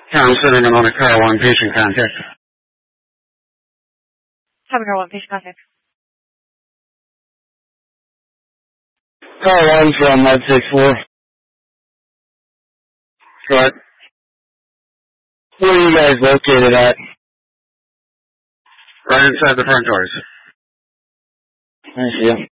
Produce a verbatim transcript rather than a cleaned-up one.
Tom Cinnamon on a car one patient contact. Have a car one patient contact. Car one from Med six four. Right. Where are you guys located at? Right inside the front doors. I see you.